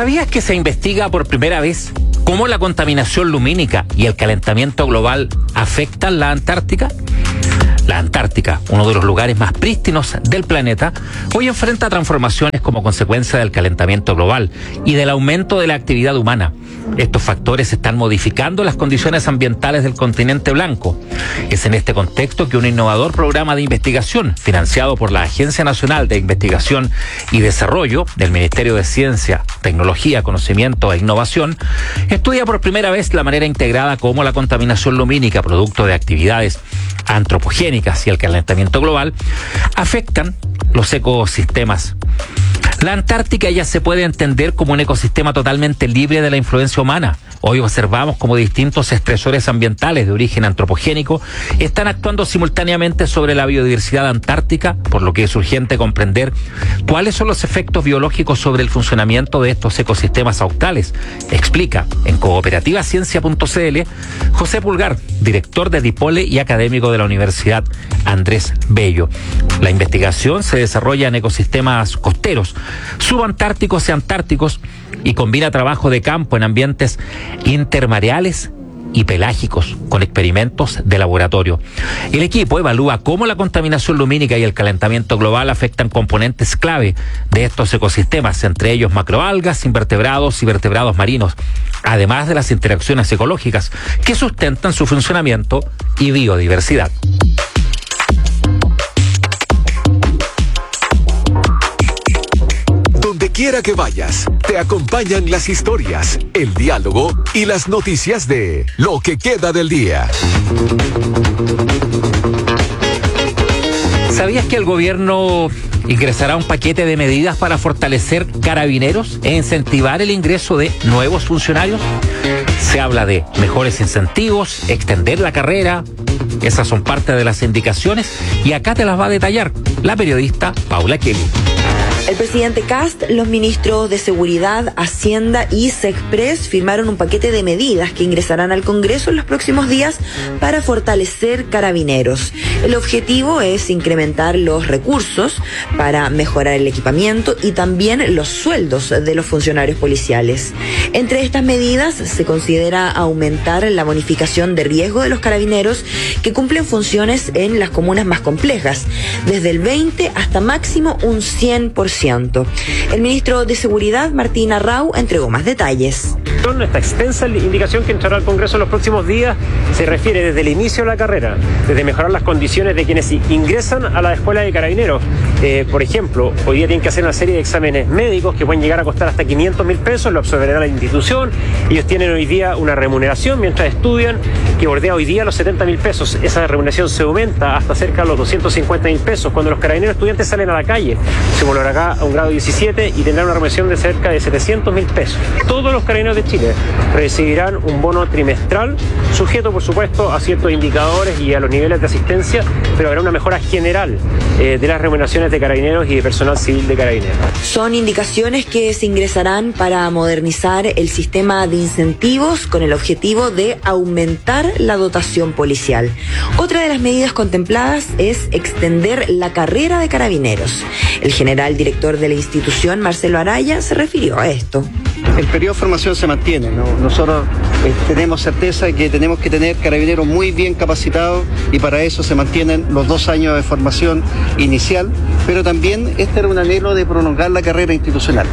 ¿Sabías que se investiga por primera vez cómo la contaminación lumínica y el calentamiento global afectan la Antártica? La Antártica, uno de los lugares más prístinos del planeta, hoy enfrenta transformaciones como consecuencia del calentamiento global y del aumento de la actividad humana. Estos factores están modificando las condiciones ambientales del continente blanco. Es en este contexto que un innovador programa de investigación, financiado por la Agencia Nacional de Investigación y Desarrollo del Ministerio de Ciencia, Tecnología, Conocimiento e Innovación, estudia por primera vez la manera integrada como la contaminación lumínica, producto de actividades antropogénicas y el calentamiento global, afectan los ecosistemas. La Antártica ya se puede entender como un ecosistema totalmente libre de la influencia humana. Hoy observamos cómo distintos estresores ambientales de origen antropogénico están actuando simultáneamente sobre la biodiversidad antártica, por lo que es urgente comprender cuáles son los efectos biológicos sobre el funcionamiento de estos ecosistemas australes, explica en cooperativaciencia.cl José Pulgar, director de Dipole y académico de la Universidad Andrés Bello. La investigación se desarrolla en ecosistemas costeros, subantárticos y antárticos, y combina trabajo de campo en ambientes intermareales y pelágicos con experimentos de laboratorio. El equipo evalúa cómo la contaminación lumínica y el calentamiento global afectan componentes clave de estos ecosistemas, entre ellos macroalgas, invertebrados y vertebrados marinos, además de las interacciones ecológicas que sustentan su funcionamiento y biodiversidad. Donde quiera que vayas, te acompañan las historias, el diálogo y las noticias de Lo que queda del día. ¿Sabías que el gobierno ingresará un paquete de medidas para fortalecer Carabineros e incentivar el ingreso de nuevos funcionarios? Se habla de mejores incentivos, extender la carrera. Esas son parte de las indicaciones y acá te las va a detallar la periodista Paula Kelly. El presidente Kast, los ministros de Seguridad, Hacienda y Sexpress firmaron un paquete de medidas que ingresarán al Congreso en los próximos días para fortalecer Carabineros. El objetivo es incrementar los recursos para mejorar el equipamiento y también los sueldos de los funcionarios policiales. Entre estas medidas se considera aumentar la bonificación de riesgo de los carabineros que cumplen funciones en las comunas más complejas, desde el 20 hasta máximo un 100%. El ministro de Seguridad, Martín Arrau, entregó más detalles. Esta extensa indicación que entrará al Congreso en los próximos días se refiere desde el inicio de la carrera, desde mejorar las condiciones de quienes ingresan a la escuela de carabineros. Por ejemplo, hoy día tienen que hacer una serie de exámenes médicos que pueden llegar a costar hasta 500.000 pesos, lo absorberá la institución. Ellos tienen hoy día una remuneración mientras estudian que bordea hoy día los 70.000 pesos. Esa remuneración se aumenta hasta cerca de los 250.000 pesos. Cuando los carabineros estudiantes salen a la calle, se valorará a un grado 17 y tendrán una remuneración de cerca de 700.000 pesos. Todos los carabineros de Chile recibirán un bono trimestral, sujeto por supuesto a ciertos indicadores y a los niveles de asistencia, pero habrá una mejora general de las remuneraciones de carabineros y de personal civil de carabineros. Son indicaciones que se ingresarán para modernizar el sistema de incentivos con el objetivo de aumentar la dotación policial. Otra de las medidas contempladas es extender la carrera de carabineros. El general director de la institución, Marcelo Araya, se refirió a esto. El periodo de formación se mantiene, ¿no? Nosotros tenemos certeza de que tenemos que tener carabineros muy bien capacitados y para eso se mantienen los 2 años de formación inicial, pero también este era un anhelo de prolongar la carrera institucional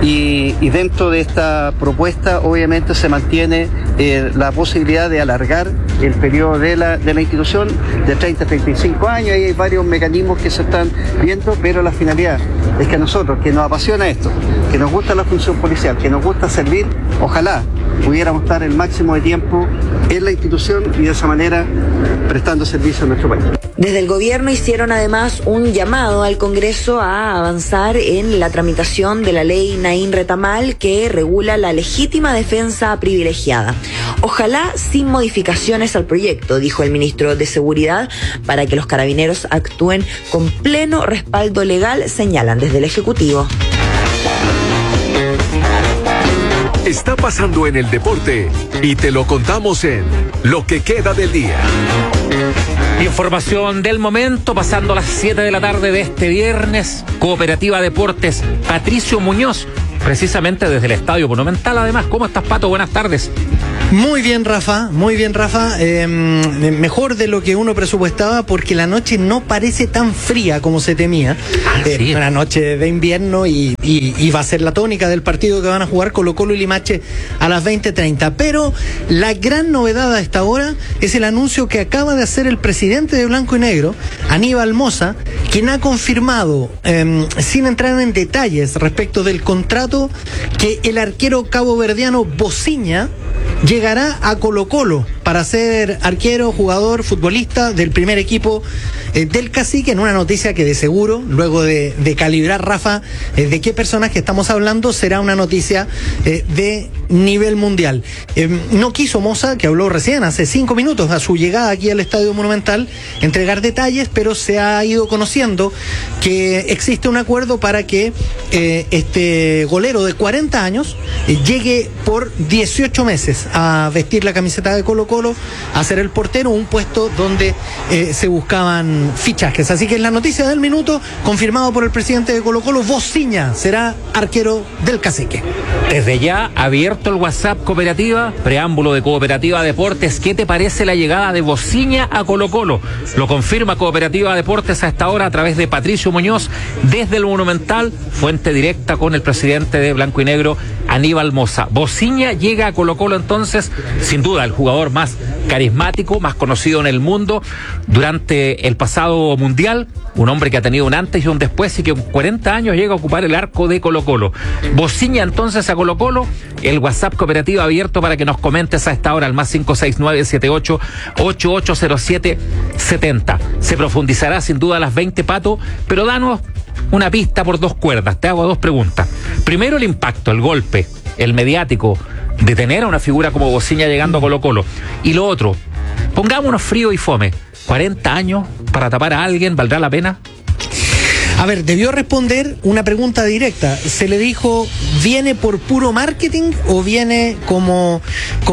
y dentro de esta propuesta obviamente se mantiene la posibilidad de alargar el periodo de la institución de 30 a 35 años. Ahí hay varios mecanismos que se están viendo, pero la finalidad es que a nosotros, que nos apasiona esto, que nos gusta la función policial, que nos gusta servir, ojalá pudiéramos estar el máximo de tiempo en la institución y de esa manera prestando servicio a nuestro país. Desde el gobierno hicieron además un llamado al Congreso a avanzar en la tramitación de la ley Naín Retamal que regula la legítima defensa privilegiada. Ojalá sin modificaciones al proyecto, dijo el ministro de Seguridad, para que los carabineros actúen con pleno respaldo legal, señalan desde el Ejecutivo. Está pasando en el deporte y te lo contamos en Lo que queda del día. Información del momento, pasando a las 7 de la tarde de este viernes. Cooperativa Deportes Patricio Muñoz precisamente desde el Estadio Monumental. Además, ¿cómo estás, Pato? Buenas tardes. Muy bien, Rafa, mejor de lo que uno presupuestaba, porque la noche no parece tan fría como se temía. Sí. Una noche de invierno y va a ser la tónica del partido que van a jugar Colo-Colo y Limache a las 20:30. Pero la gran novedad a esta hora es el anuncio que acaba de hacer el presidente de Blanco y Negro, Aníbal Mosa, quien ha confirmado, sin entrar en detalles respecto del contrato, que el arquero caboverdiano Bociña llegará a Colo-Colo para ser arquero, jugador, futbolista del primer equipo del Cacique, en una noticia que de seguro, luego de calibrar, Rafa, de qué personaje estamos hablando, será una noticia de nivel mundial. No quiso Mosa, que habló recién, hace 5 minutos, a su llegada aquí al Estadio Monumental, entregar detalles, pero se ha ido conociendo que existe un acuerdo para que este golero de 40 años llegue por 18 meses a vestir la camiseta de Colo-Colo, a ser el portero, un puesto donde se buscaban fichajes. Así que es la noticia del minuto, confirmado por el presidente de Colo-Colo, Bociña será arquero del Cacique. Desde ya abierto el WhatsApp Cooperativa, preámbulo de Cooperativa Deportes. ¿Qué te parece la llegada de Bociña a Colo-Colo? Lo confirma Cooperativa Deportes a esta hora a través de Patricio Muñoz desde el Monumental, fuente directa con el presidente de Blanco y Negro, Aníbal Mosa. Bociña llega a Colo-Colo entonces, sin duda el jugador más carismático, más conocido en el mundo durante el pasado mundial, un hombre que ha tenido un antes y un después y que con 40 años llega a ocupar el arco de Colo-Colo. Bociña entonces a Colo-Colo, el WhatsApp Cooperativa abierto para que nos comentes a esta hora al más 569-78-8807-70. Se profundizará sin duda a las 20, Pato, pero danos una pista por 2 cuerdas. Te hago 2 preguntas. Primero, el impacto, el golpe, el mediático de tener a una figura como Bociña llegando a Colo-Colo. Y lo otro, pongámonos frío y fome. 40 años para tapar a alguien, ¿valdrá la pena? A ver, debió responder una pregunta directa. Se le dijo, ¿viene por puro marketing o viene como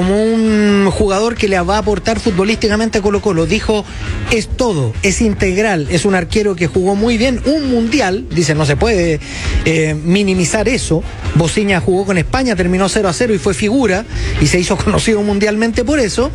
un jugador que le va a aportar futbolísticamente a Colo-Colo? Dijo, es todo, es integral, es un arquero que jugó muy bien un mundial, dice, no se puede minimizar eso. Bociña jugó con España, terminó 0-0 y fue figura y se hizo conocido mundialmente por eso.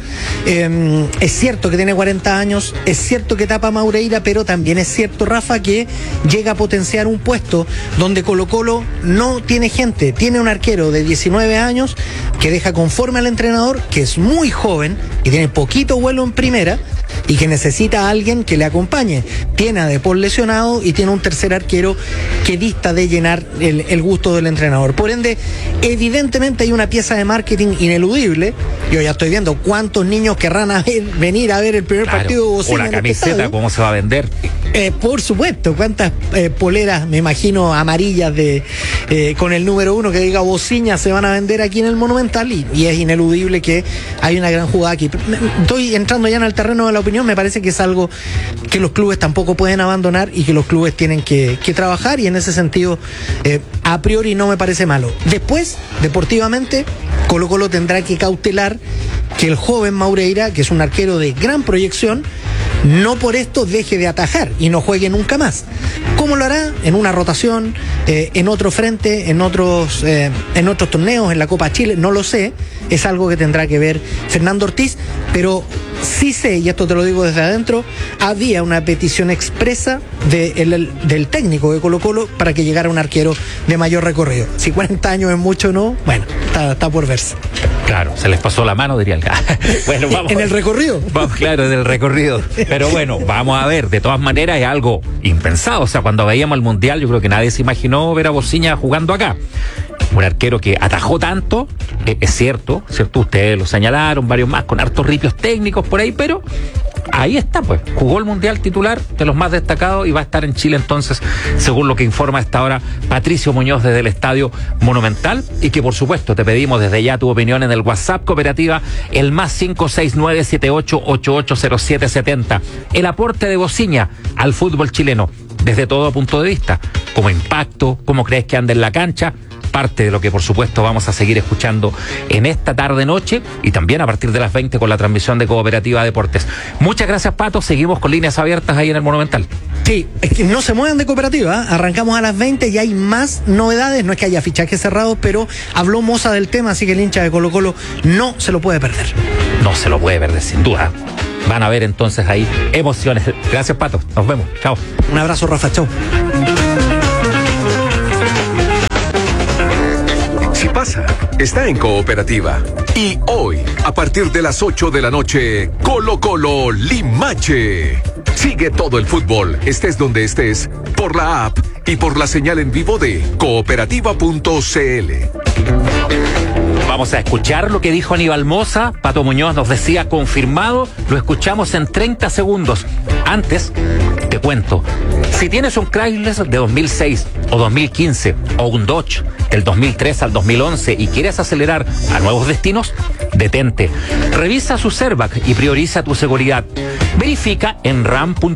Es cierto que tiene 40 años, es cierto que tapa a Maureira, pero también es cierto, Rafa, que llega a potenciar un puesto donde Colo-Colo no tiene gente, tiene un arquero de 19 años que deja conforme al entrenador, que es muy joven, que tiene poquito vuelo en primera y que necesita a alguien que le acompañe. Tiene a De Paul lesionado y tiene un tercer arquero que dista de llenar el gusto del entrenador. Por ende, evidentemente hay una pieza de marketing ineludible. Yo ya estoy viendo cuántos niños querrán venir a ver el primer partido de Bociña. O la camiseta, ¿cómo se va a vender? Por supuesto, cuántas poleras, me imagino, amarillas con el número 1 que diga Bociña se van a vender aquí en el Monumental, y es ineludible que hay una gran jugada aquí. Estoy entrando ya en el terreno de la opinión, me parece que es algo que los clubes tampoco pueden abandonar y que los clubes tienen que trabajar, y en ese sentido a priori no me parece malo. Después, deportivamente, Colo-Colo tendrá que cautelar que el joven Maureira, que es un arquero de gran proyección, no por esto deje de atajar y no juegue nunca más. ¿Cómo lo hará? En una rotación, en otro frente, en otros torneos, en la Copa Chile, no lo sé. Es algo que tendrá que ver Fernando Ortiz, pero sí sé, y esto te lo digo desde adentro, había una petición expresa del técnico de Colo-Colo para que llegara un arquero de mayor recorrido. Si 40 años es mucho o no, bueno, está por verse. Claro, se les pasó la mano, diría el gato. Bueno, vamos. ¿En el recorrido? Vamos, claro, en el recorrido. Pero bueno, vamos a ver, de todas maneras es algo impensado. O sea, cuando veíamos el Mundial, yo creo que nadie se imaginó ver a Bociña jugando acá. Un arquero que atajó tanto, es cierto, ustedes lo señalaron, varios más, con hartos ripios técnicos por ahí, pero ahí está, pues, jugó el Mundial titular, de los más destacados, y va a estar en Chile entonces, según lo que informa a esta hora Patricio Muñoz desde el Estadio Monumental, y que por supuesto te pedimos desde ya tu opinión en el WhatsApp Cooperativa, el más 569-78880770. El aporte de Bociña al fútbol chileno, desde todo punto de vista, como impacto, cómo crees que anda en la cancha, parte de lo que por supuesto vamos a seguir escuchando en esta tarde-noche y también a partir de las 20 con la transmisión de Cooperativa Deportes. Muchas gracias, Pato. Seguimos con líneas abiertas ahí en el Monumental. Sí, es que no se muevan de Cooperativa, ¿eh? Arrancamos a las 20 y hay más novedades, no es que haya fichajes cerrados, pero habló Moza del tema, así que el hincha de Colo-Colo no se lo puede perder. No se lo puede perder, sin duda. Van a ver entonces ahí emociones. Gracias, Pato. Nos vemos. Chao. Un abrazo, Rafa. Chao. Si pasa, está en Cooperativa. Y hoy, a partir de las 8 de la noche, Colo-Colo Limache. Sigue todo el fútbol, estés donde estés, por la app y por la señal en vivo de cooperativa.cl. Vamos a escuchar lo que dijo Aníbal Moza. Pato Muñoz nos decía confirmado. Lo escuchamos en 30 segundos. Antes, te cuento. Si tienes un Chrysler de 2006 o 2015 o un Dodge del 2003 al 2011 y quieres acelerar a nuevos destinos, detente. Revisa su Servac y prioriza tu seguridad. Verifica en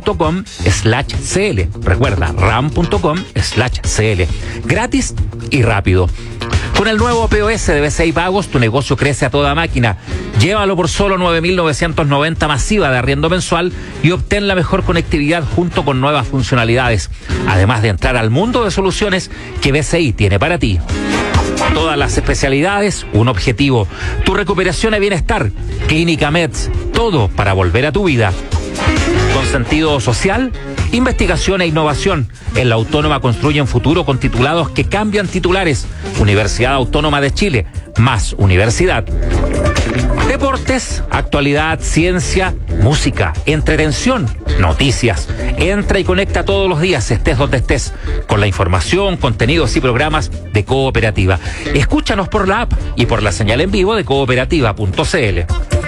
ram.com/cl. Recuerda, ram.com/cl. Gratis y rápido. Con el nuevo POS de B6 Pagos, tu negocio crece a toda máquina. Llévalo por solo 9.990 masiva de arriendo mensual y obtén la mejor conectividad junto con nuevas funcionalidades. Además de entrar al mundo de soluciones que BCI tiene para ti. Todas las especialidades, un objetivo. Tu recuperación y bienestar. Clínica Meds. Todo para volver a tu vida. Con sentido social, investigación e innovación. En la Autónoma construyen futuro con titulados que cambian titulares. Universidad Autónoma de Chile, más universidad. Deportes, actualidad, ciencia, música, entretención, noticias. Entra y conecta todos los días, estés donde estés, con la información, contenidos y programas de Cooperativa. Escúchanos por la app y por la señal en vivo de cooperativa.cl.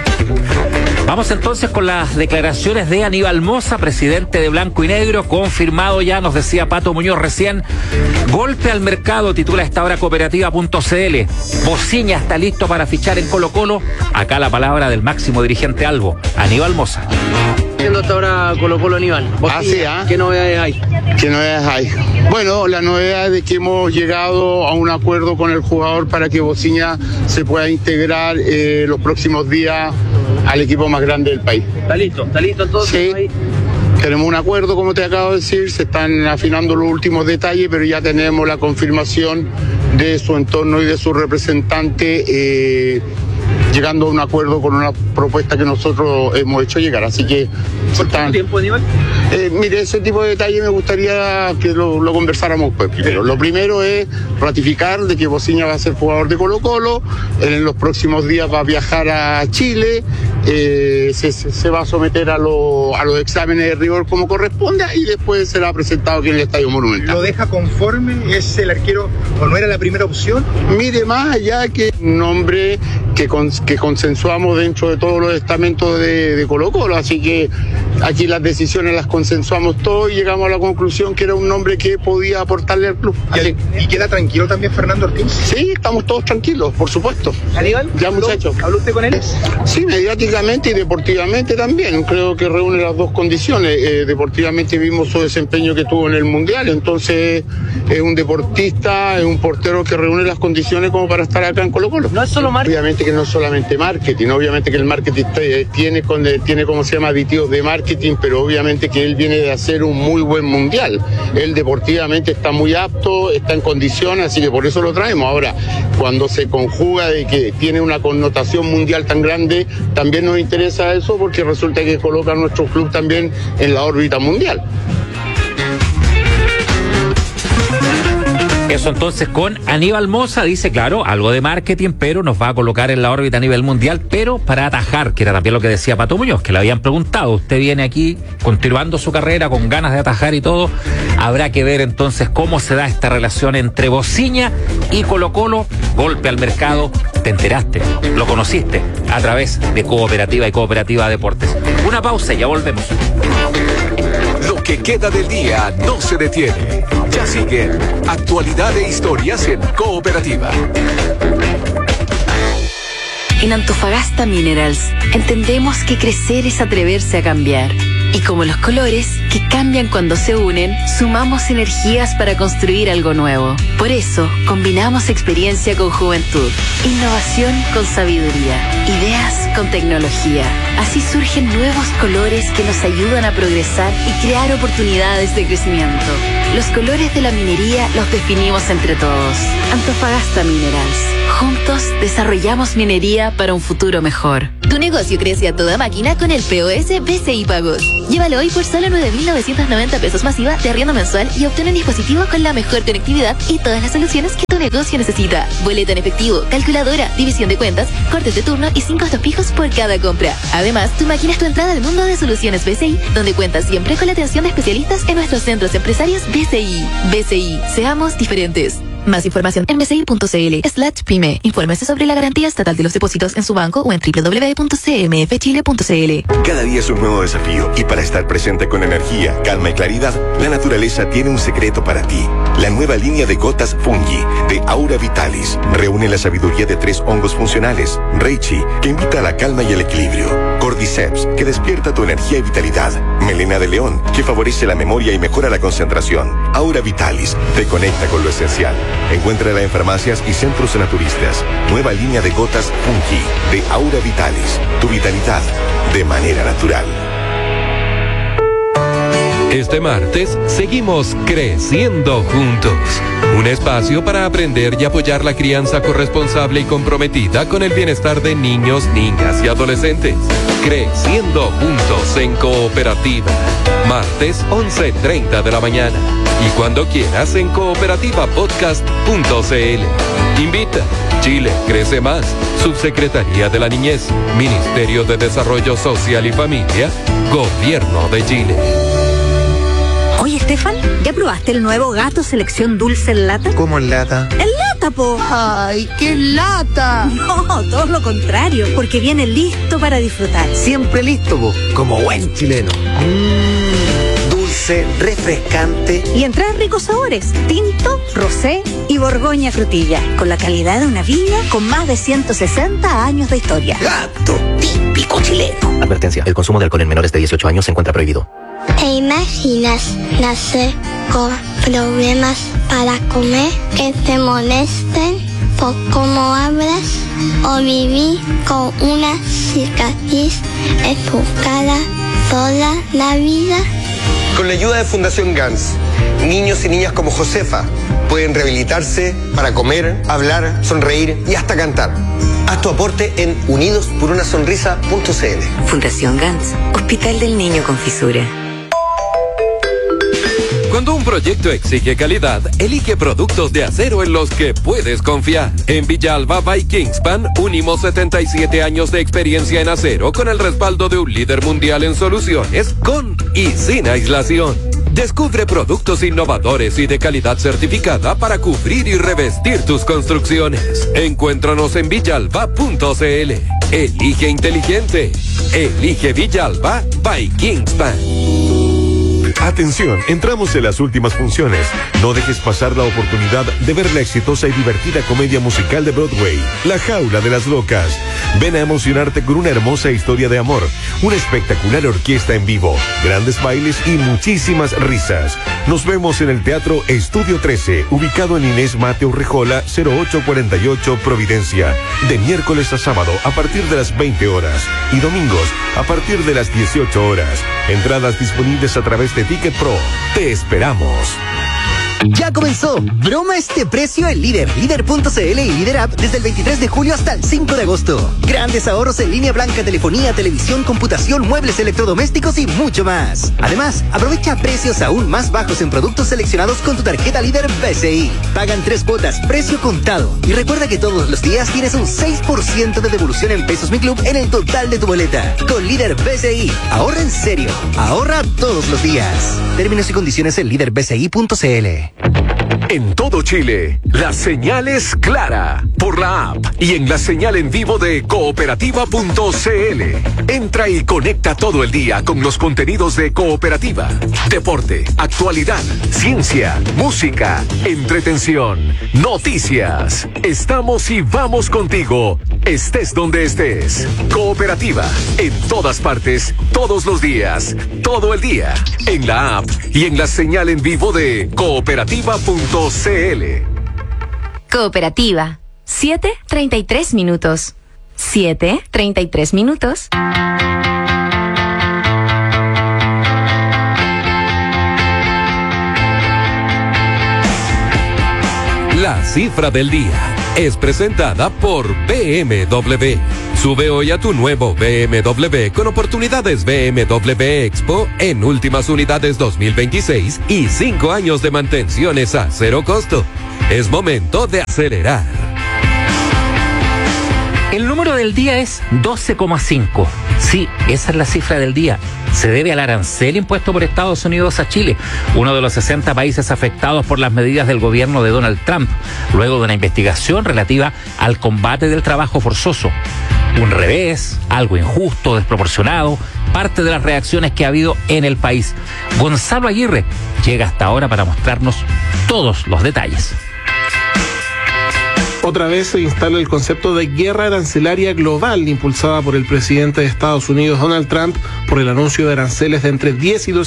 Vamos entonces con las declaraciones de Aníbal Moza, presidente de Blanco y Negro, confirmado ya, nos decía Pato Muñoz recién. Golpe al mercado, titula esta hora Cooperativa.cl. Bociña está listo para fichar en Colo-Colo. Acá la palabra del máximo dirigente Albo, Aníbal Moza. Viendo hasta ahora Colo-Colo, Aníbal. Bociña, ¿qué novedades hay? ¿Qué novedades hay? Bueno, la novedad es de que hemos llegado a un acuerdo con el jugador para que Bociña se pueda integrar los próximos días al equipo más grande del país. ¿Está listo entonces? Sí. Tenemos un acuerdo, como te acabo de decir, se están afinando los últimos detalles, pero ya tenemos la confirmación de su entorno y de su representante, llegando a un acuerdo con una propuesta que nosotros hemos hecho llegar. Así que... ¿Por cuánto tiempo, Aníbal? Mire, ese tipo de detalles me gustaría que lo conversáramos pues primero. Lo primero es ratificar de que Bociña va a ser jugador de Colo-Colo, en los próximos días va a viajar a Chile, se va a someter a los exámenes de rigor como corresponda y después será presentado aquí en el Estadio Monumental. ¿Lo deja conforme? ¿Es el arquero o no era la primera opción? Mire, más allá que un nombre que consensuamos dentro de todos los estamentos de Colo-Colo, así que aquí las decisiones las consensuamos todos y llegamos a la conclusión que era un nombre que podía aportarle al club. ¿Y queda tranquilo también Fernando Ortiz? Sí, estamos todos tranquilos, por supuesto. ¿Aníbal? Ya, muchachos. ¿Habló usted con él? Sí, mediáticamente y deportivamente también. Creo que reúne las dos condiciones. Deportivamente vimos su desempeño que tuvo en el Mundial, entonces es un deportista, es un portero que reúne las condiciones como para estar acá en Colo-Colo. No es solo marketing. Obviamente que no es solamente marketing, obviamente que el marketing tiene como se llama, aditivos de marketing, pero obviamente que él viene de hacer un muy buen Mundial. Él deportivamente está muy apto, está en condiciones, así que por eso lo traemos. Ahora, cuando se conjuga de que tiene una connotación mundial tan grande, también nos interesa eso porque resulta que coloca a nuestro club también en la órbita mundial. Eso entonces con Aníbal Moza, dice, claro, algo de marketing, pero nos va a colocar en la órbita a nivel mundial, pero para atajar, que era también lo que decía Pato Muñoz, que le habían preguntado, usted viene aquí continuando su carrera con ganas de atajar y todo, habrá que ver entonces cómo se da esta relación entre Bociña y Colo-Colo. Golpe al mercado, te enteraste, lo conociste a través de Cooperativa y Cooperativa Deportes. Una pausa y ya volvemos. Lo que queda del día no se detiene. Ya siguen actualidad e historias en Cooperativa. En Antofagasta Minerals entendemos que crecer es atreverse a cambiar. Y como los colores, que cambian cuando se unen, sumamos energías para construir algo nuevo. Por eso, combinamos experiencia con juventud, innovación con sabiduría, ideas con tecnología. Así surgen nuevos colores que nos ayudan a progresar y crear oportunidades de crecimiento. Los colores de la minería los definimos entre todos. Antofagasta Minerals. Juntos desarrollamos minería para un futuro mejor. Tu negocio crece a toda máquina con el POS BCI Pagos. Llévalo hoy por solo 9.990 pesos masiva de arriendo mensual y obtén un dispositivo con la mejor conectividad y todas las soluciones que tu negocio necesita. Boleta en efectivo, calculadora, división de cuentas, cortes de turno y 5 costos fijos por cada compra. Además, tu máquina es tu entrada al mundo de soluciones BCI, donde cuentas siempre con la atención de especialistas en nuestros centros empresarios BCI. BCI, seamos diferentes. Más información en bci.cl/pyme. Infórmese sobre la garantía estatal de los depósitos en su banco o en www.cmfchile.cl. Cada día es un nuevo desafío y para estar presente con energía, calma y claridad, la naturaleza tiene un secreto para ti. La nueva línea de gotas Fungi de Aura Vitalis reúne la sabiduría de 3 hongos funcionales. Reishi, que invita a la calma y el equilibrio. Cordyceps, que despierta tu energía y vitalidad. Melena de león, que favorece la memoria y mejora la concentración. Aura Vitalis te conecta con lo esencial. Encuéntrala en farmacias y centros naturistas. Nueva línea de gotas Fungi de Aura Vitalis. Tu vitalidad de manera natural. Este martes seguimos creciendo juntos. Un espacio para aprender y apoyar la crianza corresponsable y comprometida con el bienestar de niños, niñas y adolescentes. Creciendo juntos en Cooperativa. Martes 11:30 de la mañana. Y cuando quieras en cooperativapodcast.cl. Invita. Chile crece más. Subsecretaría de la Niñez. Ministerio de Desarrollo Social y Familia. Gobierno de Chile. Oye, Estefan, ¿ya probaste el nuevo Gato Selección Dulce en lata? ¿Cómo en lata? ¡En lata, po! ¡Ay, qué lata! No, todo lo contrario, porque viene listo para disfrutar. Siempre listo, po, como buen chileno. Dulce, refrescante. Y en 3 ricos sabores: tinto, rosé y borgoña frutilla, con la calidad de una viña con más de 160 años de historia. Gato, típico chileno. Advertencia, el consumo de alcohol en menores de 18 años se encuentra prohibido. ¿Te imaginas nacer con problemas para comer, que te molesten por cómo hablas, o vivir con una cicatriz en tu cara toda la vida? Con la ayuda de Fundación GANS, niños y niñas como Josefa pueden rehabilitarse para comer, hablar, sonreír y hasta cantar. Haz tu aporte en unidosporunasonrisa.cl. Fundación GANS, Hospital del Niño con Fisura. Cuando un proyecto exige calidad, elige productos de acero en los que puedes confiar. En Villalba by Kingspan unimos 77 años de experiencia en acero con el respaldo de un líder mundial en soluciones con y sin aislación. Descubre productos innovadores y de calidad certificada para cubrir y revestir tus construcciones. Encuéntranos en villalba.cl. Elige inteligente. Elige Villalba by Kingspan. Atención, entramos en las últimas funciones. No dejes pasar la oportunidad de ver la exitosa y divertida comedia musical de Broadway, La Jaula de las Locas. Ven a emocionarte con una hermosa historia de amor, una espectacular orquesta en vivo, grandes bailes y muchísimas risas. Nos vemos en el Teatro Estudio 13, ubicado en Inés Mateo Rejola, 0848 Providencia, de miércoles a sábado a partir de las 20 horas y domingos a partir de las 18 horas. Entradas disponibles a través de Ticket Pro. Te esperamos. Ya comenzó. Broma este precio en Líder, Líder.cl y Líder App desde el 23 de julio hasta el 5 de agosto. Grandes ahorros en línea blanca, telefonía, televisión, computación, muebles electrodomésticos y mucho más. Además, aprovecha precios aún más bajos en productos seleccionados con tu tarjeta Líder BCI. Pagan 3 cuotas, precio contado. Y recuerda que todos los días tienes un 6% de devolución en Pesos Mi Club en el total de tu boleta. Con Líder BCI, ahorra en serio. Ahorra todos los días. Términos y condiciones en líderbci.cl. En todo Chile, la señal es clara por la app y en la señal en vivo de cooperativa.cl. Entra y conecta todo el día con los contenidos de Cooperativa. Deporte, actualidad, ciencia, música, entretención, noticias. Estamos y vamos contigo, estés donde estés. Cooperativa, en todas partes, todos los días, todo el día. En la app y en la señal en vivo de cooperativa.cl. Cooperativa. 7:33 minutos. 7:33 minutos. La cifra del día es presentada por BMW. Sube hoy a tu nuevo BMW con oportunidades BMW Expo en últimas unidades 2026 y 5 años de mantenciones a cero costo. Es momento de acelerar. El número del día es 12,5. Sí, esa es la cifra del día. Se debe al arancel impuesto por Estados Unidos a Chile, uno de los 60 países afectados por las medidas del gobierno de Donald Trump, luego de una investigación relativa al combate del trabajo forzoso. Un revés, algo injusto, desproporcionado, parte de las reacciones que ha habido en el país. Gonzalo Aguirre llega hasta ahora para mostrarnos todos los detalles. Otra vez se instala el concepto de guerra arancelaria global impulsada por el presidente de Estados Unidos, Donald Trump, por el anuncio de aranceles de entre 10 y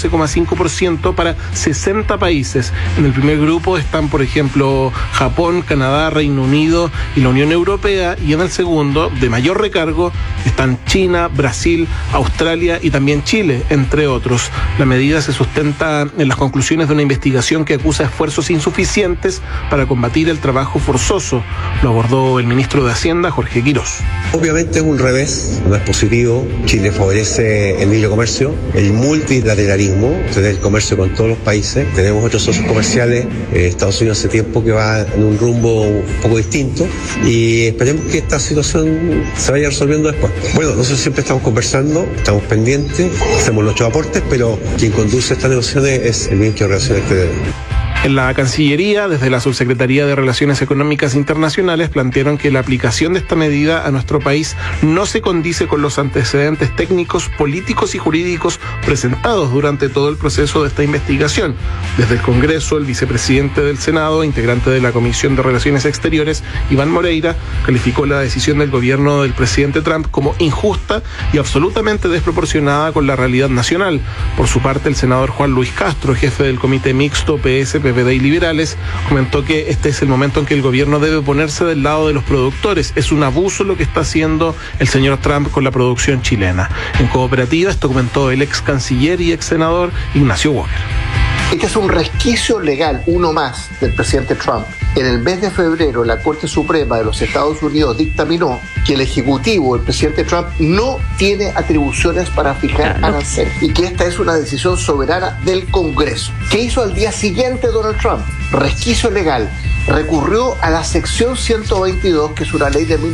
12,5% para 60 países. En el primer grupo están, por ejemplo, Japón, Canadá, Reino Unido y la Unión Europea, y en el segundo, de mayor recargo, están China, Brasil, Australia y también Chile, entre otros. La medida se sustenta en las conclusiones de una investigación que acusa esfuerzos insuficientes para combatir el trabajo forzoso. Lo abordó el ministro de Hacienda, Jorge Quirós. Obviamente es un revés, no es positivo. Chile favorece el libre comercio, el multilateralismo, tener comercio con todos los países. Tenemos otros socios comerciales. Estados Unidos hace tiempo que va en un rumbo un poco distinto y esperemos que esta situación se vaya resolviendo después. Bueno, nosotros siempre estamos conversando, estamos pendientes, hacemos nuestros aportes, pero quien conduce estas negociaciones es el ministro de Relaciones Exteriores. En la Cancillería, desde la Subsecretaría de Relaciones Económicas Internacionales, plantearon que la aplicación de esta medida a nuestro país no se condice con los antecedentes técnicos, políticos y jurídicos presentados durante todo el proceso de esta investigación. Desde el Congreso, el vicepresidente del Senado, integrante de la Comisión de Relaciones Exteriores, Iván Moreira, calificó la decisión del gobierno del presidente Trump como injusta y absolutamente desproporcionada con la realidad nacional. Por su parte, el senador Juan Luis Castro, jefe del Comité Mixto PS, PPD y Liberales, comentó que este es el momento en que el gobierno debe ponerse del lado de los productores. Es un abuso lo que está haciendo el señor Trump con la producción chilena. En Cooperativa, esto comentó el ex canciller y ex senador Ignacio Walker. Este es un resquicio legal, uno más, del presidente Trump. En el mes de febrero, la Corte Suprema de los Estados Unidos dictaminó que el Ejecutivo, el presidente Trump, no tiene atribuciones para fijar aranceles y que esta es una decisión soberana del Congreso. ¿Qué hizo al día siguiente Donald Trump? Resquicio legal. Recurrió a la sección 122, que es una ley de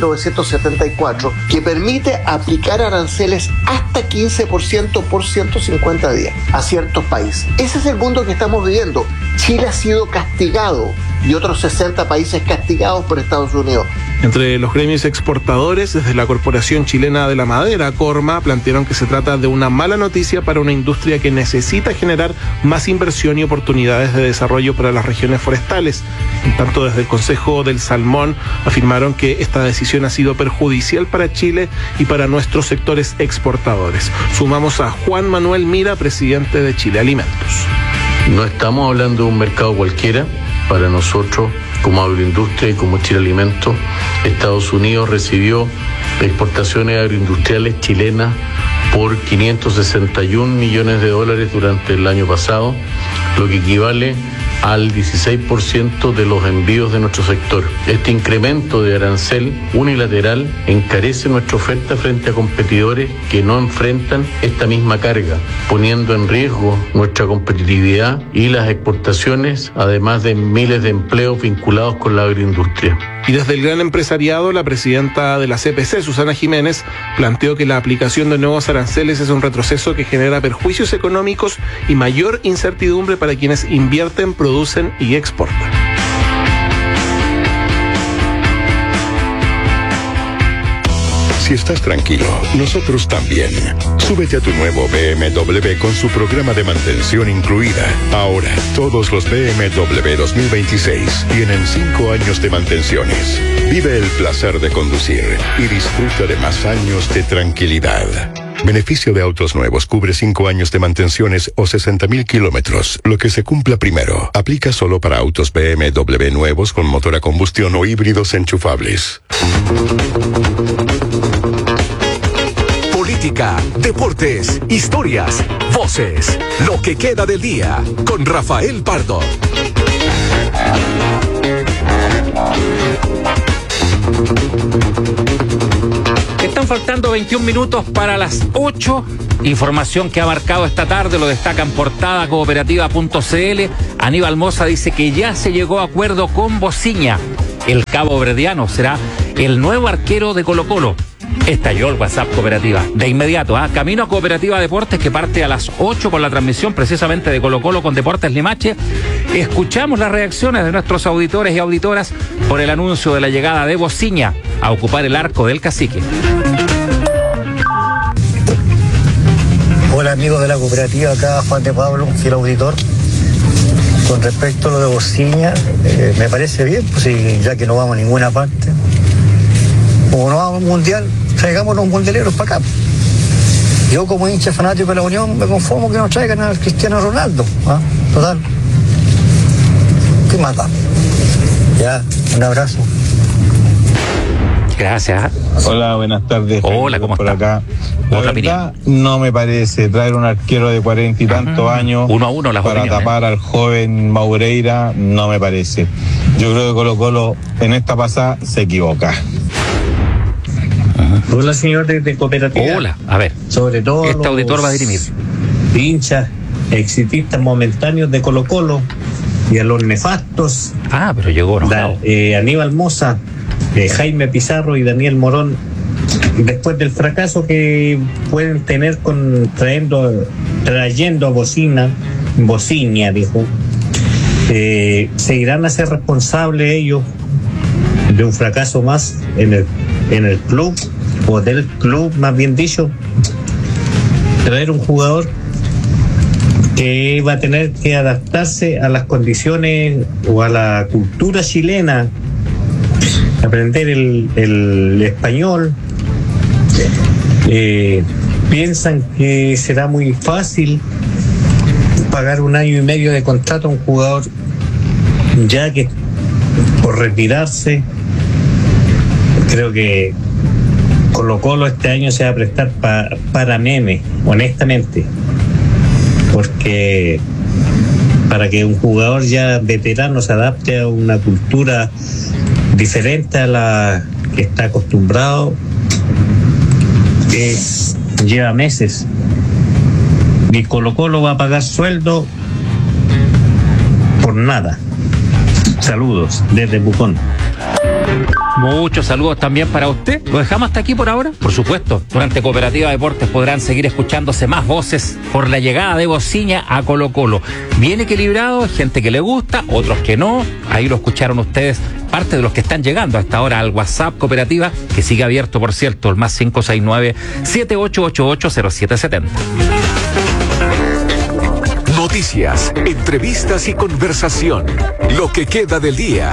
1974, que permite aplicar aranceles hasta 15% por 150 días a ciertos países. Ese es el mundo que estamos viviendo. Chile ha sido castigado y otros 60 países castigados por Estados Unidos. Entre los gremios exportadores, desde la Corporación Chilena de la Madera, Corma, plantearon que se trata de una mala noticia para una industria que necesita generar más inversión y oportunidades de desarrollo para las regiones forestales. En tanto, desde el Consejo del Salmón afirmaron que esta decisión ha sido perjudicial para Chile y para nuestros sectores exportadores. Sumamos a Juan Manuel Mira, presidente de Chile Alimentos. No estamos hablando de un mercado cualquiera. Para nosotros, como agroindustria y como Chile Alimentos, Estados Unidos recibió exportaciones agroindustriales chilenas por 561 millones de dólares durante el año pasado, lo que equivale al 16% de los envíos de nuestro sector. Este incremento de arancel unilateral encarece nuestra oferta frente a competidores que no enfrentan esta misma carga, poniendo en riesgo nuestra competitividad y las exportaciones, además de miles de empleos vinculados con la agroindustria. Y desde el gran empresariado, la presidenta de la CPC, Susana Jiménez, planteó que la aplicación de nuevos aranceles es un retroceso que genera perjuicios económicos y mayor incertidumbre para quienes invierten, producen y exportan. Si estás tranquilo, nosotros también. Súbete a tu nuevo BMW con su programa de mantención incluida. Ahora, todos los BMW 2026 tienen 5 años de mantenciones. Vive el placer de conducir y disfruta de más años de tranquilidad. Beneficio de autos nuevos cubre 5 años de mantenciones o 60.000 kilómetros. Lo que se cumpla primero. Aplica solo para autos BMW nuevos con motor a combustión o híbridos enchufables. Política, deportes, historias, voces. Lo que queda del día con Rafael Pardo. Están faltando 21 minutos para las 8. Información que ha marcado esta tarde, lo destaca en portada cooperativa.cl. Aníbal Mosa dice que ya se llegó a acuerdo con Bociña. El cabo verdiano será el nuevo arquero de Colo-Colo. Estalló el WhatsApp Cooperativa. De inmediato, camino a Cooperativa Deportes, que parte a las 8 con la transmisión precisamente de Colo-Colo con Deportes Limache. Escuchamos las reacciones de nuestros auditores y auditoras por el anuncio de la llegada de Bociña a ocupar el arco del Cacique. Hola amigos de la cooperativa, acá Juan de Pablo, fiel auditor. Con respecto a lo de Bociña, me parece bien, pues sí, ya que no vamos a ninguna parte. Como no vamos al mundial, traigamos los mundialeros para acá. Yo como hincha fanático de la Unión me conformo que nos traigan al Cristiano Ronaldo. Total. ¿Qué más da? Ya, un abrazo. Gracias. Hola, buenas tardes. Hola, ¿cómo por está? acá. La verdad, no me parece traer un arquero de 40 y tantos años 1-1 las para opiniones. tapar al joven Maureira, no me parece. Yo creo que Colo-Colo en esta pasada se equivoca. Hola, señor de cooperativa. Hola, a ver. Sobre todo este auditor va a dirimir. Hinchas exitistas momentáneos de Colo-Colo y a los nefastos. Pero llegó, ¿no? Aníbal Mosa, Jaime Pizarro y Daniel Morón, después del fracaso que pueden tener trayendo a Bociña, dijo, se irán a ser responsables ellos de un fracaso más en el club, o del club más bien dicho. Traer un jugador que va a tener que adaptarse a las condiciones o a la cultura chilena, aprender el español. Piensan que será muy fácil pagar 1 año y medio de contrato a un jugador ya que por retirarse. Creo que Colo-Colo este año se va a prestar para meme, honestamente, porque para que un jugador ya veterano se adapte a una cultura diferente a la que está acostumbrado, lleva meses. Y Colo-Colo va a pagar sueldo por nada. Saludos desde Pucón. Muchos saludos también para usted. ¿Lo dejamos hasta aquí por ahora? Por supuesto. Durante Cooperativa Deportes podrán seguir escuchándose más voces por la llegada de Bociña a Colo-Colo. Bien equilibrado, gente que le gusta, otros que no. Ahí lo escucharon ustedes, parte de los que están llegando hasta ahora al WhatsApp Cooperativa, que sigue abierto, por cierto, el más 569-7888-0770. Noticias, entrevistas y conversación. Lo que queda del día.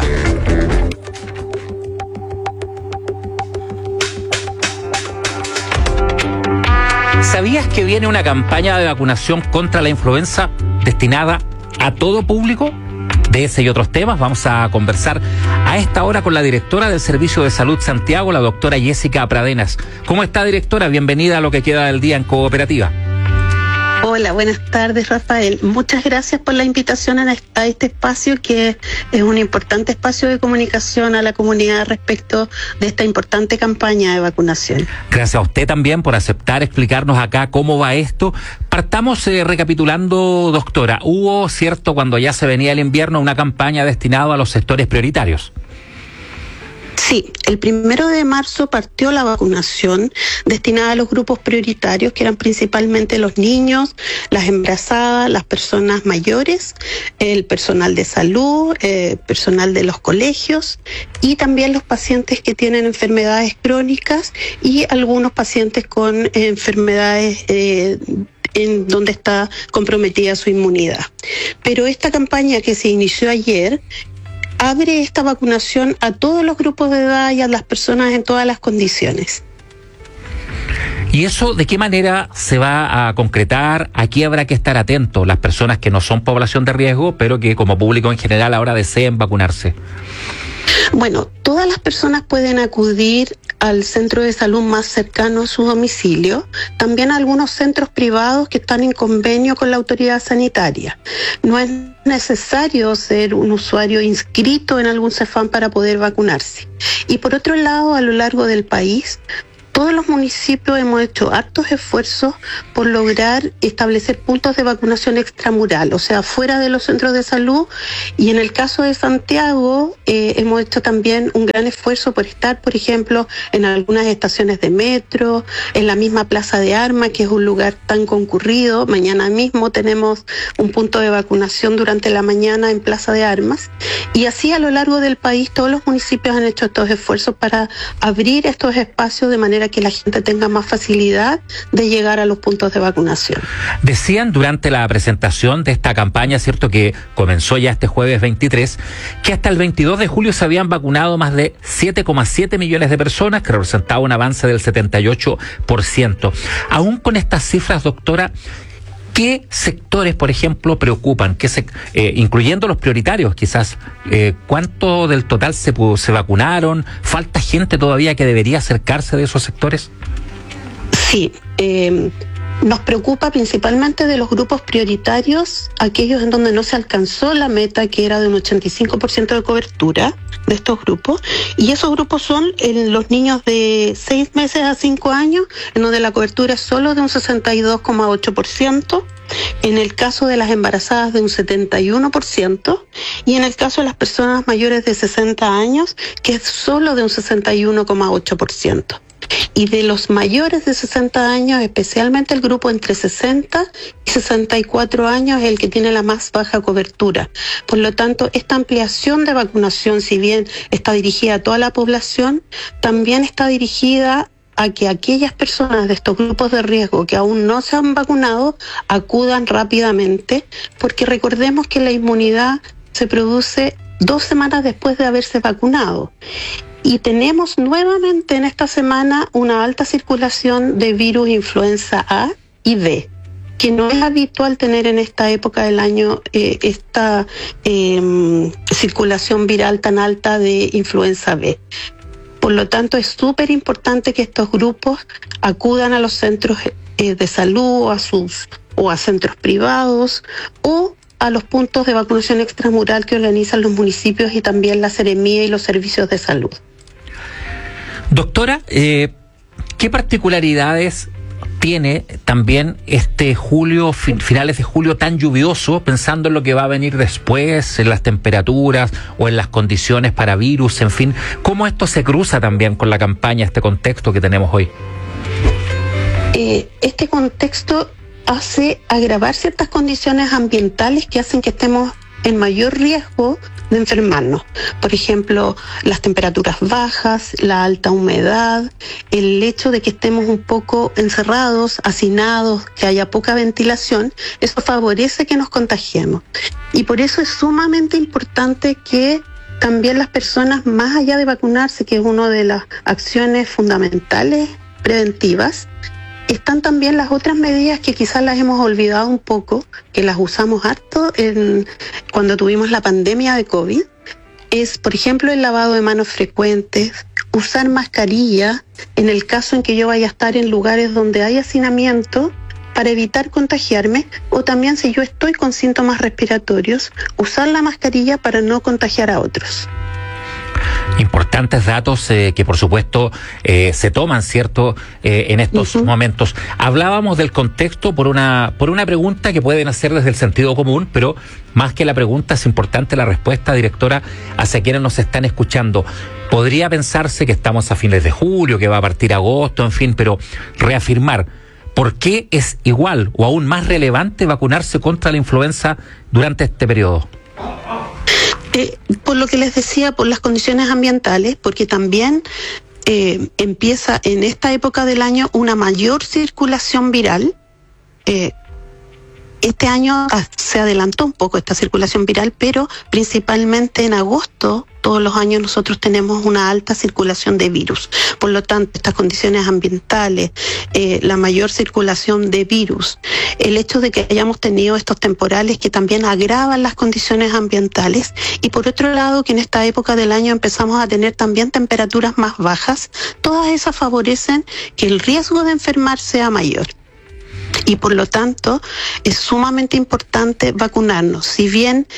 ¿Sabías que viene una campaña de vacunación contra la influenza destinada a todo público? De ese y otros temas vamos a conversar a esta hora con la directora del Servicio de Salud Santiago, la doctora Jessica Pradenas. ¿Cómo está, directora? Bienvenida a Lo que queda del día en Cooperativa. Hola, buenas tardes, Rafael. Muchas gracias por la invitación a este espacio, que es un importante espacio de comunicación a la comunidad respecto de esta importante campaña de vacunación. Gracias a usted también por aceptar explicarnos acá cómo va esto. Partamos recapitulando, doctora. Hubo, cierto, cuando ya se venía el invierno, una campaña destinada a los sectores prioritarios. Sí, el 1 de marzo partió la vacunación destinada a los grupos prioritarios, que eran principalmente los niños, las embarazadas, las personas mayores, el personal de salud, personal de los colegios y también los pacientes que tienen enfermedades crónicas y algunos pacientes con enfermedades en donde está comprometida su inmunidad. Pero esta campaña que se inició ayer abre esta vacunación a todos los grupos de edad y a las personas en todas las condiciones. ¿Y eso de qué manera se va a concretar? Aquí habrá que estar atentos las personas que no son población de riesgo, pero que como público en general ahora deseen vacunarse. Bueno, todas las personas pueden acudir al centro de salud más cercano a su domicilio, también a algunos centros privados que están en convenio con la autoridad sanitaria. No es necesario ser un usuario inscrito en algún CEFAM para poder vacunarse. Y por otro lado, a lo largo del país, todos los municipios hemos hecho hartos esfuerzos por lograr establecer puntos de vacunación extramural, o sea, fuera de los centros de salud. Y en el caso de Santiago, hemos hecho también un gran esfuerzo por estar, por ejemplo, en algunas estaciones de metro, en la misma Plaza de Armas, que es un lugar tan concurrido. Mañana mismo tenemos un punto de vacunación durante la mañana en Plaza de Armas. Y así a lo largo del país, todos los municipios han hecho estos esfuerzos para abrir estos espacios de manera que la gente tenga más facilidad de llegar a los puntos de vacunación. Decían durante la presentación de esta campaña, cierto, que comenzó ya este jueves 23, que hasta el 22 de julio se habían vacunado más de 7,7 millones de personas, que representaba un avance del 78%. Aún con estas cifras, doctora, ¿qué sectores, por ejemplo, preocupan? Incluyendo los prioritarios, quizás, ¿cuánto del total se vacunaron? ¿Falta gente todavía que debería acercarse de esos sectores? Sí, nos preocupa principalmente de los grupos prioritarios, aquellos en donde no se alcanzó la meta, que era de un 85% de cobertura de estos grupos, y esos grupos son los niños de 6 meses a 5 años, en donde la cobertura es solo de un 62,8%, en el caso de las embarazadas de un 71%, y en el caso de las personas mayores de 60 años, que es solo de un 61,8%. Y de los mayores de 60 años, especialmente el grupo entre 60 y 64 años es el que tiene la más baja cobertura. Por lo tanto, esta ampliación de vacunación, si bien está dirigida a toda la población, también está dirigida a que aquellas personas de estos grupos de riesgo que aún no se han vacunado acudan rápidamente, porque recordemos que la inmunidad se produce 2 semanas después de haberse vacunado. Y tenemos nuevamente en esta semana una alta circulación de virus influenza A y B, que no es habitual tener en esta época del año esta circulación viral tan alta de influenza B. Por lo tanto, es súper importante que estos grupos acudan a los centros de salud o a centros privados o a los puntos de vacunación extramural que organizan los municipios y también la Seremía y los servicios de salud. Doctora, ¿qué particularidades tiene también este julio, finales de julio tan lluvioso, pensando en lo que va a venir después, en las temperaturas o en las condiciones para virus, en fin? ¿Cómo esto se cruza también con la campaña, este contexto que tenemos hoy? Este contexto hace agravar ciertas condiciones ambientales que hacen que estemos en mayor riesgo de enfermarnos. Por ejemplo, las temperaturas bajas, la alta humedad, el hecho de que estemos un poco encerrados, hacinados, que haya poca ventilación, eso favorece que nos contagiemos. Y por eso es sumamente importante que también las personas, más allá de vacunarse, que es una de las acciones fundamentales preventivas, están también las otras medidas que quizás las hemos olvidado un poco, que las usamos harto cuando tuvimos la pandemia de COVID. Es, por ejemplo, el lavado de manos frecuentes, usar mascarilla en el caso en que yo vaya a estar en lugares donde hay hacinamiento para evitar contagiarme, o también si yo estoy con síntomas respiratorios, usar la mascarilla para no contagiar a otros. Importantes datos que por supuesto se toman, ¿cierto?, en estos momentos. Hablábamos del contexto por una pregunta que pueden hacer desde el sentido común, pero más que la pregunta es importante la respuesta, directora, hacia quienes nos están escuchando. Podría pensarse que estamos a fines de julio, que va a partir agosto, en fin, pero reafirmar, ¿por qué es igual o aún más relevante vacunarse contra la influenza durante este periodo? Por lo que les decía, por las condiciones ambientales, porque también empieza en esta época del año una mayor circulación viral. Este año se adelantó un poco esta circulación viral, pero principalmente en agosto, todos los años nosotros tenemos una alta circulación de virus. Por lo tanto, estas condiciones ambientales, la mayor circulación de virus, el hecho de que hayamos tenido estos temporales que también agravan las condiciones ambientales, y por otro lado que en esta época del año empezamos a tener también temperaturas más bajas, todas esas favorecen que el riesgo de enfermar sea mayor. Y por lo tanto es sumamente importante vacunarnos. Si bien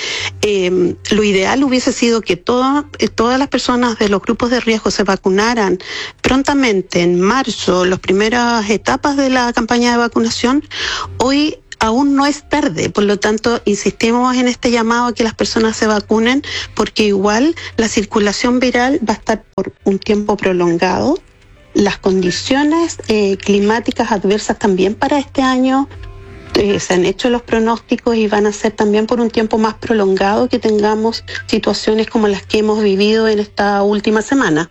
lo ideal hubiese sido que todas las personas de los grupos de riesgo se vacunaran prontamente en marzo, las primeras etapas de la campaña de vacunación, hoy aún no es tarde. Por lo tanto, insistimos en este llamado a que las personas se vacunen, porque igual la circulación viral va a estar por un tiempo prolongado. Las condiciones climáticas adversas también para este año se han hecho los pronósticos y van a ser también por un tiempo más prolongado que tengamos situaciones como las que hemos vivido en esta última semana.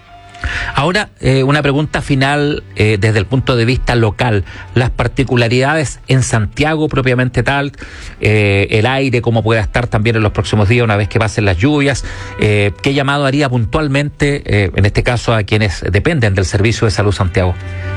Ahora, una pregunta final desde el punto de vista local. Las particularidades en Santiago propiamente tal, el aire, cómo pueda estar también en los próximos días una vez que pasen las lluvias. ¿Qué llamado haría puntualmente, en este caso, a quienes dependen del Servicio de Salud Santiago?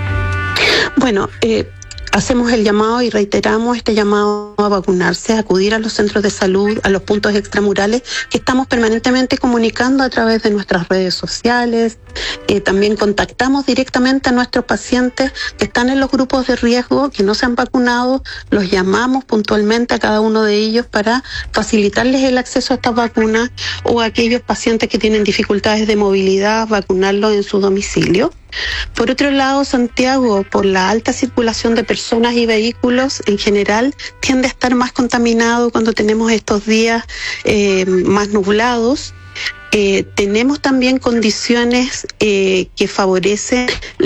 Bueno, hacemos el llamado y reiteramos este llamado a vacunarse, a acudir a los centros de salud, a los puntos extramurales que estamos permanentemente comunicando a través de nuestras redes sociales. También contactamos directamente a nuestros pacientes que están en los grupos de riesgo, que no se han vacunado, los llamamos puntualmente a cada uno de ellos para facilitarles el acceso a estas vacunas, o a aquellos pacientes que tienen dificultades de movilidad, vacunarlos en su domicilio. Por otro lado, Santiago, por la alta circulación de personas y vehículos en general, tiende a estar más contaminado cuando tenemos estos días más nublados. Tenemos también condiciones que favorecen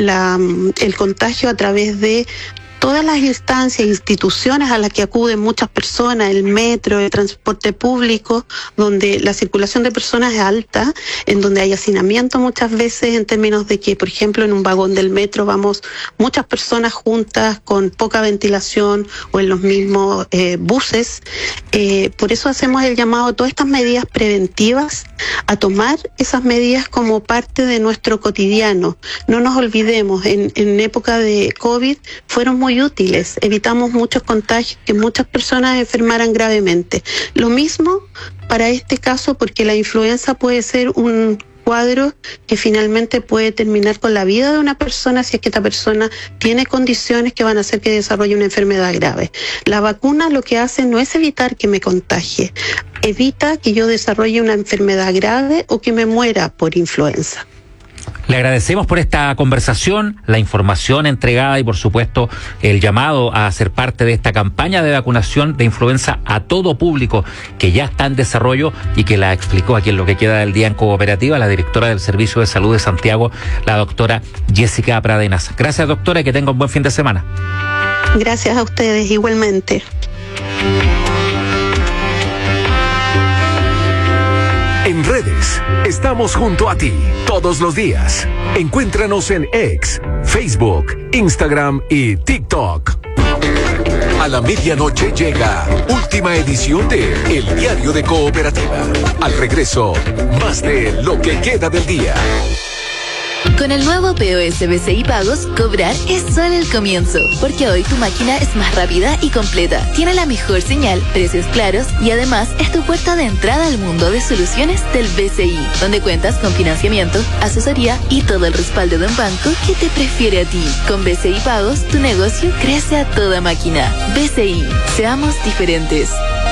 el contagio a través de todas las instancias, instituciones a las que acuden muchas personas, el metro, el transporte público, donde la circulación de personas es alta, en donde hay hacinamiento muchas veces en términos de que, por ejemplo, en un vagón del metro vamos muchas personas juntas con poca ventilación, o en los mismos buses. Por eso hacemos el llamado a todas estas medidas preventivas, a tomar esas medidas como parte de nuestro cotidiano. No nos olvidemos, en época de COVID fueron muy útiles, evitamos muchos contagios, que muchas personas enfermaran gravemente. Lo mismo para este caso, porque la influenza puede ser un cuadro que finalmente puede terminar con la vida de una persona si es que esta persona tiene condiciones que van a hacer que desarrolle una enfermedad grave. La vacuna lo que hace no es evitar que me contagie, evita que yo desarrolle una enfermedad grave o que me muera por influenza. Le agradecemos por esta conversación, la información entregada y por supuesto el llamado a ser parte de esta campaña de vacunación de influenza a todo público que ya está en desarrollo y que la explicó aquí en lo que queda del día en Cooperativa la directora del Servicio de Salud de Santiago, la doctora Jessica Pradenas. Gracias, doctora, y que tenga un buen fin de semana. Gracias a ustedes igualmente. En redes, estamos junto a ti todos los días. Encuéntranos en X, Facebook, Instagram y TikTok. A la medianoche llega última edición de El Diario de Cooperativa. Al regreso, más de lo que queda del día. Con el nuevo POS BCI Pagos, cobrar es solo el comienzo, porque hoy tu máquina es más rápida y completa, tiene la mejor señal, precios claros y además es tu puerta de entrada al mundo de soluciones del BCI, donde cuentas con financiamiento, asesoría y todo el respaldo de un banco que te prefiere a ti. Con BCI Pagos, tu negocio crece a toda máquina. BCI, seamos diferentes.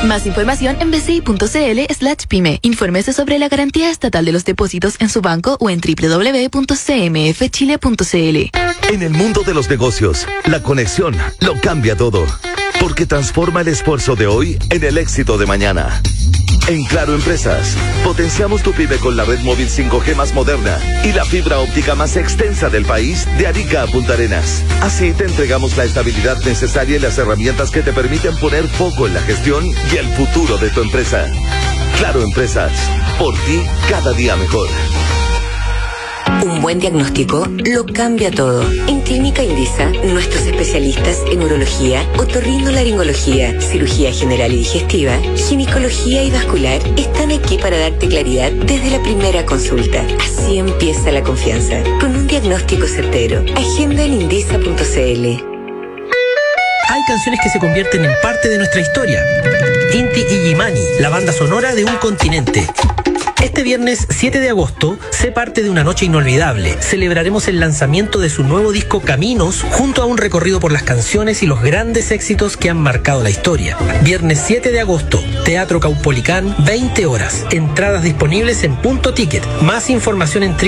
Más información en bci.cl/pyme. Infórmese sobre la garantía estatal de los depósitos en su banco o en www.cmfchile.cl. En el mundo de los negocios, la conexión lo cambia todo, porque transforma el esfuerzo de hoy en el éxito de mañana. En Claro Empresas, potenciamos tu pyme con la red móvil 5G más moderna y la fibra óptica más extensa del país, de Arica a Punta Arenas. Así te entregamos la estabilidad necesaria y las herramientas que te permiten poner foco en la gestión y el futuro de tu empresa. Claro Empresas, por ti cada día mejor. Un buen diagnóstico lo cambia todo. En Clínica Indisa, nuestros especialistas en urología, otorrinolaringología, cirugía general y digestiva, ginecología y vascular están aquí para darte claridad desde la primera consulta. Así empieza la confianza, con un diagnóstico certero. Agenda en indisa.cl. Hay canciones que se convierten en parte de nuestra historia. Inti Illimani, la banda sonora de un continente. Este viernes 7 de agosto, sé parte de una noche inolvidable. Celebraremos el lanzamiento de su nuevo disco Caminos, junto a un recorrido por las canciones y los grandes éxitos que han marcado la historia. Viernes 7 de agosto, Teatro Caupolicán, 20 horas. Entradas disponibles en Punto Ticket. Más información en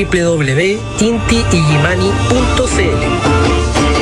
www.intiillimani.cl.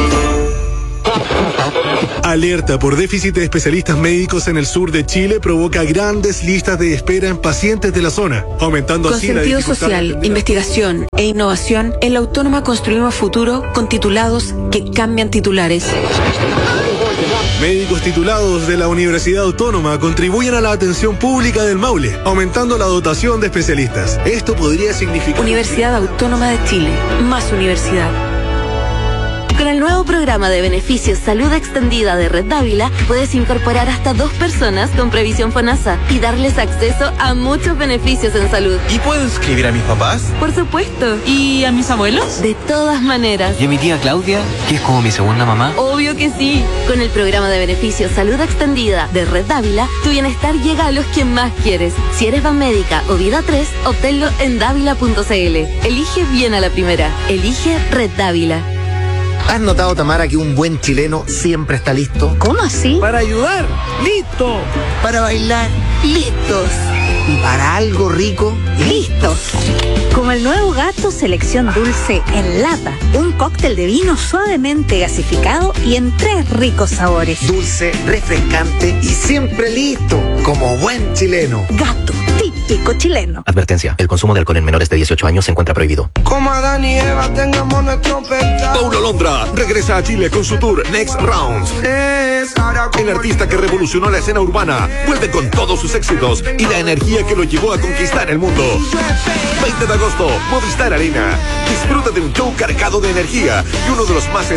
Alerta por déficit de especialistas médicos en el sur de Chile provoca grandes listas de espera en pacientes de la zona, aumentando con así la sentido dificultad social, investigación e innovación, en la Autónoma construimos futuro con titulados que cambian titulares. Médicos titulados de la Universidad Autónoma contribuyen a la atención pública del Maule, aumentando la dotación de especialistas. Esto podría significar... Universidad Autónoma de Chile, más universidad. Con el nuevo programa de beneficios Salud Extendida de Red Dávila, puedes incorporar hasta 2 personas con previsión FONASA y darles acceso a muchos beneficios en salud. ¿Y puedo inscribir a mis papás? Por supuesto. ¿Y a mis abuelos? De todas maneras. ¿Y a mi tía Claudia, que es como mi segunda mamá? Obvio que sí. Con el programa de beneficios Salud Extendida de Red Dávila, tu bienestar llega a los que más quieres. Si eres Banmédica o Vida 3, obténlo en dávila.cl. Elige bien a la primera. Elige Red Dávila. ¿Has notado, Tamara, que un buen chileno siempre está listo? ¿Cómo así? Para ayudar, listo. Para bailar, listos. Y para algo rico, listos. Como el nuevo Gato Selección Dulce en lata. Un cóctel de vino suavemente gasificado y en 3 ricos sabores. Dulce, refrescante y siempre listo. Como buen chileno. Gato, típico chileno. Advertencia, el consumo de alcohol en menores de 18 años se encuentra prohibido. Como Adán y Eva tengamos nuestro pecado. Paulo Londra regresa a Chile con su tour Next Round. El artista que revolucionó la escena urbana vuelve con todos sus éxitos y la energía que lo llevó a conquistar el mundo. 20 de agosto, Movistar Arena. Disfruta de un show cargado de energía y uno de los más